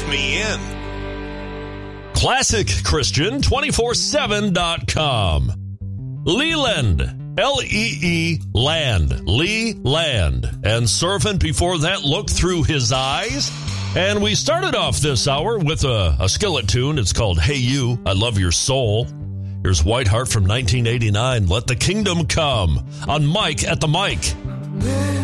me in. ClassicChristian247.com. Leland, L-E-E, Land, Lee Land. And Servant before that, Look Through His Eyes. And we started off this hour with a skillet tune. It's called Hey You, I Love Your Soul. Here's Whiteheart from 1989, Let the Kingdom Come, on Mike at the Mic.